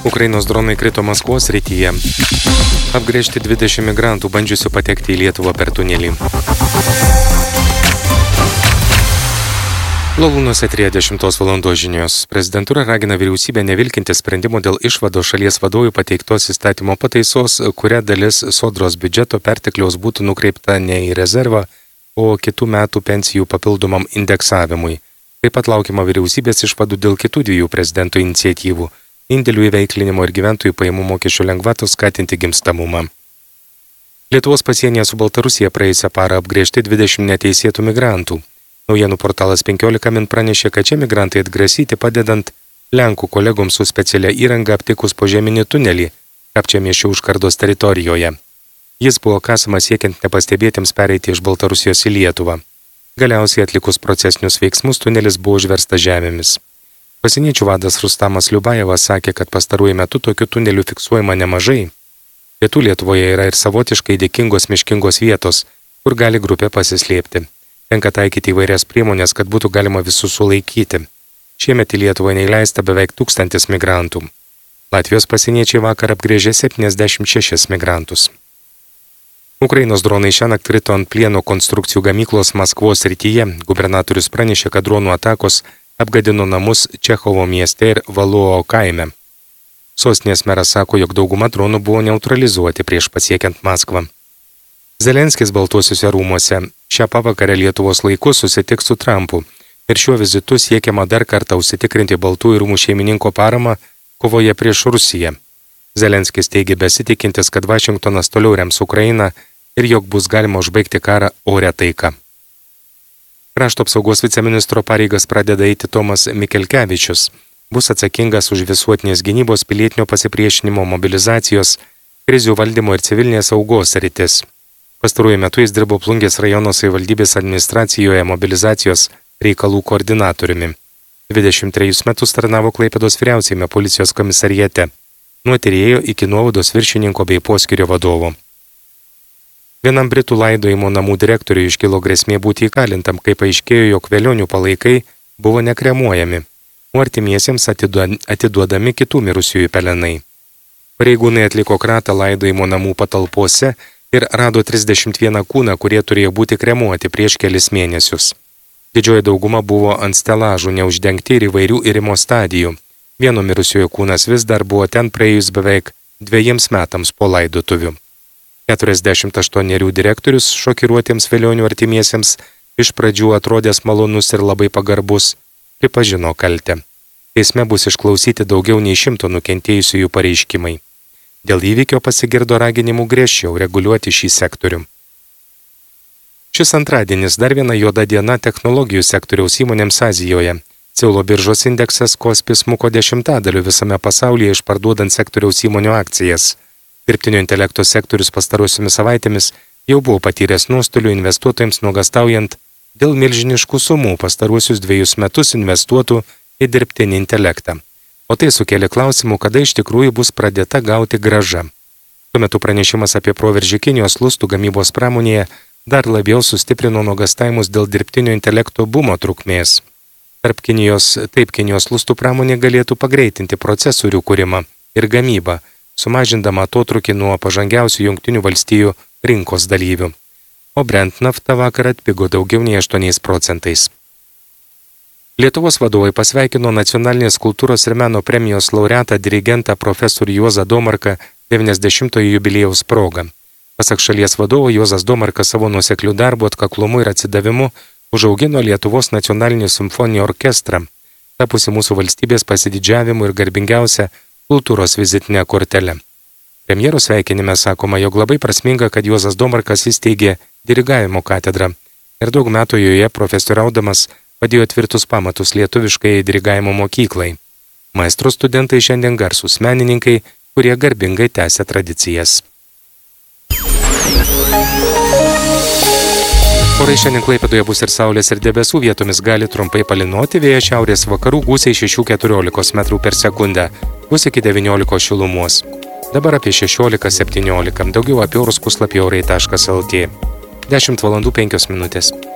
Ukrainos dronai krito Maskvos srityje. Apgręžti 20 migrantų bandžiusių patekti į Lietuvą per tunelį. Lalūnuose 30 val. Žinios. Prezidentūra ragina vyriausybę nevilkinti sprendimo dėl išvado šalies vadovui pateiktos įstatymo pataisos, kuria dalis sodros biudžeto pertekliaus būtų nukreipta ne į rezervą, o kitų metų pensijų papildomam indeksavimui. Taip pat laukiama vyriausybės išvadų dėl kitų dviejų prezidento iniciatyvų – indėlių įveiklinimo ir gyventojų pajamų mokesčių lengvatos skatinti gimstamumą. Lietuvos pasienyje su Baltarusija praėjusią parą apgręžti 20 neteisėtų migrantų. Naujienų portalas 15 min pranešė, kad čia migrantai atgrasyti padedant Lenkų kolegoms su specialia įranga aptikus požeminį tunelį, Kapčiamiesčio užkardos teritorijoje. Jis buvo kasamas siekiant nepastebėtiems pereiti iš Baltarusijos į Lietuvą. Galiausiai atlikus procesinius veiksmus tunelis buvo užverstas žemėmis. Pasieniečių vadas Rustamas Liubajevas sakė, kad pastaruoju metu tokių tunelių fiksuojama nemažai. Pietų Lietuvoje yra ir savotiškai dėkingos miškingos vietos, kur gali grupė pasislėpti. Tenka taikyti įvairias priemonės, kad būtų galima visus sulaikyti. Šiemet į Lietuvą neįleista beveik 1000 migrantų. Latvijos pasieniečiai vakar apgręžė 76 migrantus. Ukrainos dronai šiąnakt krito ant plieno konstrukcijų gamyklos Maskvos srityje. Gubernatorius pranešė, kad dronų atakos apgadino namus Čechovo mieste ir Valuo kaime. Sostinės meras sako, jog dauguma dronų buvo neutralizuoti prieš pasiekiant Maskvą. Zelenskis Baltuosiuose rūmuose šią pavakarę Lietuvos laiku susitiks su Trumpu ir šiuo vizitu siekiama dar kartą užsitikrinti Baltųjų rūmų šeimininko paramą kovoje prieš Rusiją. Zelenskis teigė besitikintis, kad Vašingtonas toliau rems Ukrainą ir jog bus galima užbaigti karą ore taika. Krašto apsaugos viceministro pareigas pradeda eiti Tomas Mikelkevičius. Bus atsakingas už visuotinės gynybos, pilietinio pasipriešinimo, mobilizacijos, krizių valdymo ir civilinės saugos sritis. Pastaruoju metu jis dirbo Plungės rajono savivaldybės administracijoje mobilizacijos reikalų koordinatoriumi. 23 metus tarnavo Klaipėdos vyriausiame policijos komisariate, nuo tyrėjo iki nuovados viršininko bei poskyrio vadovo. Vienam britų laidojimo namų direktoriui iškilo grėsmė būti įkalintam, kai paaiškėjo, jog velionių palaikai buvo nekremuojami, o artimiesiems atiduodami kitų mirusiųjų pelenai. Pareigūnai atliko kratą laidojimo namų patalpose ir rado 31 kūną, kurie turėjo būti kremuoti prieš kelis mėnesius. Didžioji dauguma buvo ant stelažų neuždengti ir įvairių irimo stadijų. Vieno mirusiojo kūnas vis dar buvo ten praėjus beveik 2 metams po laidotuvių. 48 direktorius šokiruotiems velionių artimiesiems iš pradžių atrodęs malonus ir labai pagarbus, pripažino kaltę. Teisme bus išklausyti daugiau nei 100 nukentėjusiųjų pareiškimai. Dėl įvykio pasigirdo raginimų griežčiau reguliuoti šį sektorių. Šis antradienis dar viena juoda diena technologijų sektoriaus įmonėms Azijoje. Seulo biržos indeksas Kospi smuko 10% visame pasaulyje išparduodant sektoriaus įmonių akcijas. Dirbtinio intelekto sektorius pastarosiomis savaitėmis jau buvo patyręs nuostolių investuotojams nuogastaujant dėl milžiniškų sumų pastaruosius 2 metus investuotų į dirbtinį intelektą. O tai sukėlė klausimų, kada iš tikrųjų bus pradėta gauti grąža. Tuo metu pranešimas apie proveržį Kinijos lustų gamybos pramonėje dar labiau sustiprino nuogastavimus dėl dirbtinio intelekto bumo trukmės. Kinijos lustų pramonė galėtų pagreitinti procesorių kūrimą ir gamybą, sumažindama atotrūkį nuo pažangiausių Jungtinių valstijų rinkos dalyvių. O Brent nafta vakar atpigo daugiau nei 8%. Lietuvos vadovai pasveikino Nacionalinės kultūros ir meno premijos laureatą dirigentą profesorių Juozą Domarką 90-ojo jubiliejaus proga. Pasak šalies vadovo, Juozas Domarkas savo nuoseklių darbų, atkaklumu ir atsidavimu užaugino Lietuvos nacionalinį simfoninį orkestrą, tapusi mūsų valstybės pasididžiavimu ir garbingiausia kultūros vizitinė kortelė. Premjero sveikinime sakoma, jog labai prasminga, kad Juozas Domarkas įsteigė dirigavimo katedrą ir daug metų joje profesoriaudamas padėjo tvirtus pamatus lietuviškai dirigavimo mokyklai. Maestro studentai šiandien garsūs menininkai, kurie garbingai tęsia tradicijas. Orai šiandien Klaipėdoje bus ir saulės ir debesų, vietomis gali trumpai palynoti, vėjas šiaurės vakarų gūsiai 6–14 metrų per sekundę, bus iki 19 šilumos. Dabar apie 16–17, daugiau apie orus puslapyje orai.lt. 10 val. 5 minutės.